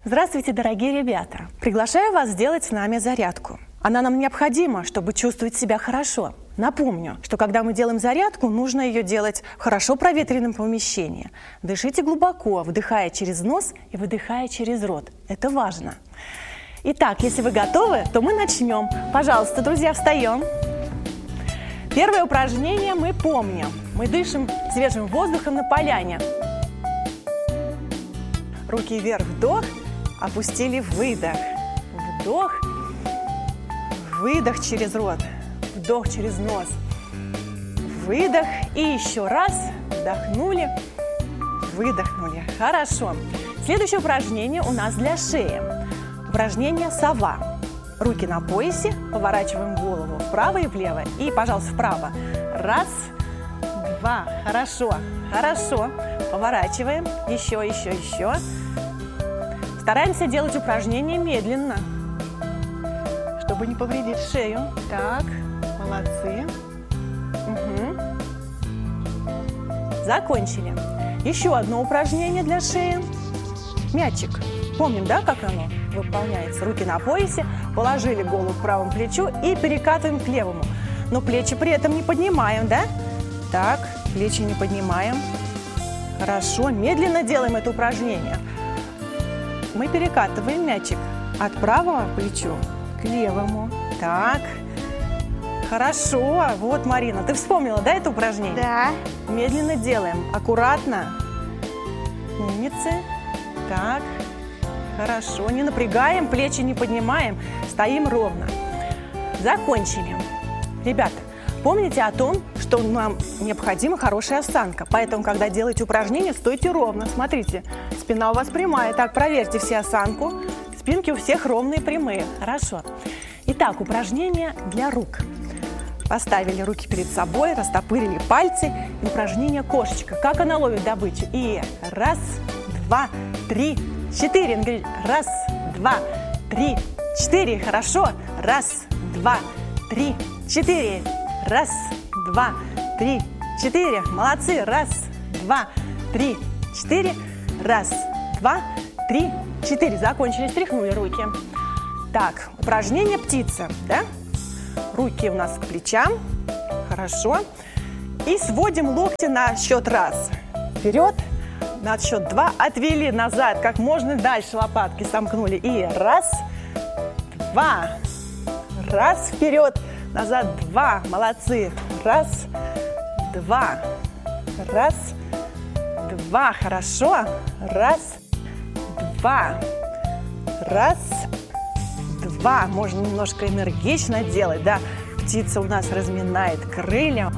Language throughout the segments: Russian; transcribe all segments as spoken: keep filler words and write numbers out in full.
Здравствуйте, дорогие ребята! Приглашаю вас сделать с нами зарядку. Она нам необходима, чтобы чувствовать себя хорошо. Напомню, что когда мы делаем зарядку, нужно ее делать в хорошо проветренном помещении. Дышите глубоко, вдыхая через нос и выдыхая через рот. Это важно. Итак, если вы готовы, то мы начнем. Пожалуйста, друзья, встаем. Первое упражнение мы помним. Мы дышим свежим воздухом на поляне. Руки вверх, вдох, опустили, выдох. Вдох, выдох через рот, вдох через нос, выдох и еще раз, вдохнули, выдохнули. Хорошо. Следующее упражнение у нас для шеи. Упражнение «Сова». Руки на поясе, поворачиваем голову вправо и влево. И, пожалуйста, вправо. Раз, два. Хорошо, хорошо. Поворачиваем. Еще, еще, еще. Стараемся делать упражнение медленно, чтобы не повредить шею. Так, молодцы. Угу. Закончили. Еще одно упражнение для шеи. Мячик. Помним, да, как оно выполняется? Руки на поясе, положили голову к правому плечу и перекатываем к левому. Но плечи при этом не поднимаем, да? Так, плечи не поднимаем. Хорошо, медленно делаем это упражнение. Мы перекатываем мячик от правого плеча к левому. Так, хорошо. Вот, Марина, ты вспомнила, да, это упражнение? Да. Медленно делаем, аккуратно. Умницы. Так, хорошо. Не напрягаем, плечи не поднимаем, стоим ровно. Закончили. Ребята, помните о том, что нам необходима хорошая осанка. Поэтому, когда делаете упражнение, стойте ровно. Смотрите, спина у вас прямая. Так, проверьте все осанку. Спинки у всех ровные, прямые. Хорошо. Итак, упражнение для рук. Поставили руки перед собой, растопырили пальцы. И упражнение кошечка. Как она ловит добычу. И раз, два, три, четыре. Он говорит, раз, два, три, четыре. Хорошо. Раз, два, три, четыре. Раз, два, три, четыре. Молодцы. Раз, два, три, четыре. Раз, два, три, четыре. Закончили, стряхнули руки. Так, упражнение птица, да? Руки у нас к плечам. Хорошо. И сводим локти на счет раз. Вперед. На счет два. Отвели назад. Как можно дальше лопатки сомкнули. И раз, два. Раз, вперед. Назад, два. Молодцы. Раз, два. Раз, два. Хорошо. Раз, два. Раз, два. Можно немножко энергично делать, да? Птица у нас разминает крылья.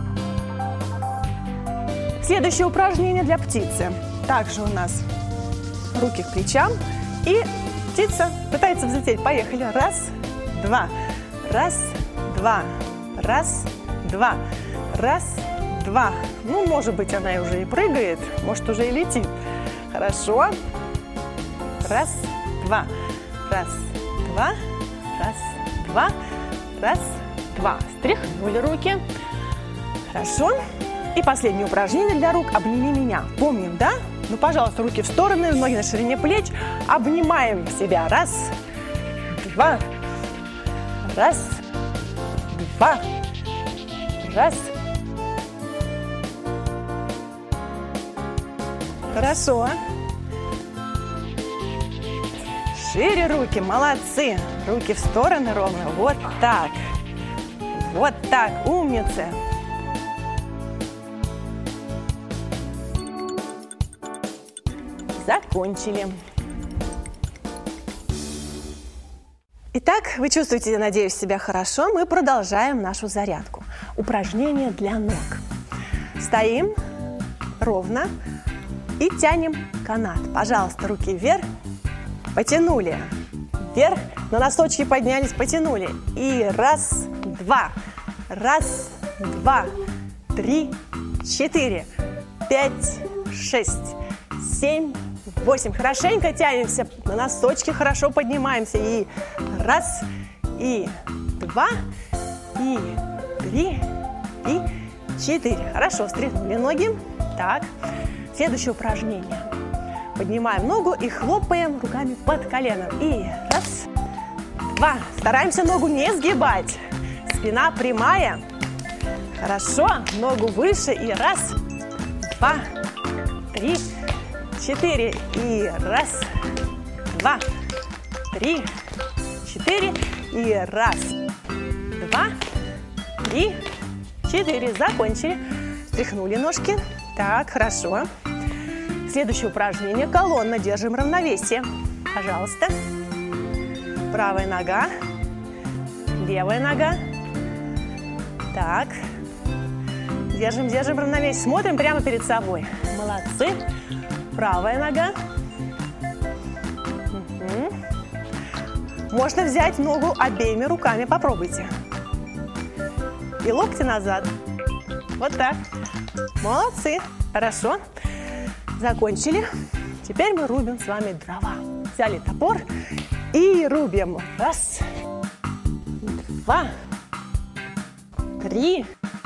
Следующее упражнение для птицы. Также у нас руки к плечам. И птица пытается взлететь. Поехали. Раз, два. Раз, два. Раз, два. Раз, два. Ну, может быть, она и уже и прыгает. Может, уже и летит. Хорошо. Раз, два. Раз, два. Раз, два. Раз, два. Стряхнули руки. Хорошо. И последнее упражнение для рук. Обними меня. Помним, да? Ну, пожалуйста, руки в стороны, ноги на ширине плеч. Обнимаем себя. Раз, два. Раз, два. Раз. Хорошо. Шире руки. Молодцы. Руки в стороны ровно. Вот так. Вот так. Умницы. Закончили. Итак, вы чувствуете, я надеюсь, себя хорошо. Мы продолжаем нашу зарядку. Упражнение для ног. Стоим ровно и тянем канат. Пожалуйста, руки вверх. Потянули. Вверх. На носочки поднялись, потянули. И раз, два. Раз, два. Три, четыре. Пять, шесть, семь, восемь. Хорошенько тянемся. На носочки хорошо поднимаемся. И раз, и два, и три, и четыре. Хорошо, стряхнули ноги. Так, следующее упражнение. Поднимаем ногу и хлопаем руками под коленом. И раз, два. Стараемся ногу не сгибать. Спина прямая. Хорошо. Ногу выше. И раз, два, три, четыре. И раз, два, три, четыре. И раз, два, три, четыре. Закончили. Стряхнули ножки. Так, хорошо. Следующее упражнение. Колонна. Держим равновесие. Пожалуйста. Правая нога. Левая нога. Так. Держим, держим равновесие. Смотрим прямо перед собой. Молодцы. Правая нога. Угу. Можно взять ногу обеими руками. Попробуйте. И локти назад. Вот так. Молодцы. Хорошо. Закончили. Теперь мы рубим с вами дрова. Взяли топор и рубим. Раз, два, три,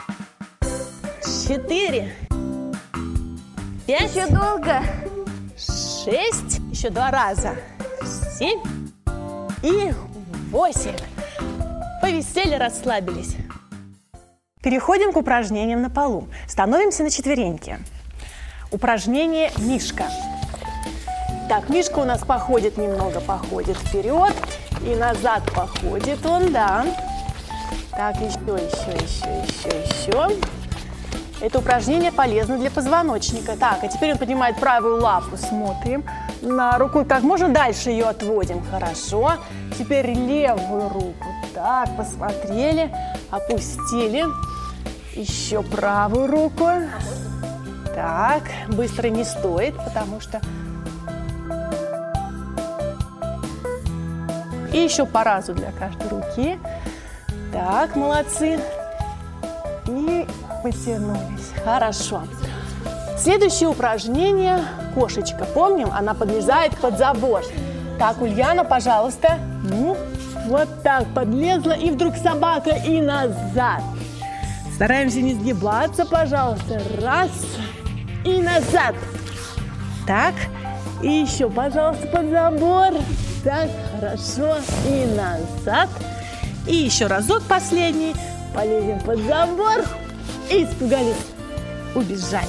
четыре, пять. Еще долго. Шесть. Еще два раза. Семь и восемь. Повисели, расслабились. Переходим к упражнениям на полу. Становимся на четвереньки. Упражнение «Мишка». Так, Мишка у нас походит немного, походит вперед и назад походит он, да. Так, еще, еще, еще, еще, еще. Это упражнение полезно для позвоночника. Так, а теперь он поднимает правую лапу, смотрим на руку, как можно дальше ее отводим. Хорошо. Теперь левую руку. Так, посмотрели, опустили. Еще правую руку. Так, быстро не стоит, потому что... И еще по разу для каждой руки. Так, молодцы. И потянулись. Хорошо. Следующее упражнение – кошечка. Помним, она подлезает под забор. Так, Ульяна, пожалуйста. Ну, вот так подлезла, и вдруг собака, и назад. Стараемся не сгибаться, пожалуйста. Раз. И назад. Так. И еще, пожалуйста, под забор. Так, хорошо. И назад. И еще разок последний. Полезем под забор. И испугались. Убежали.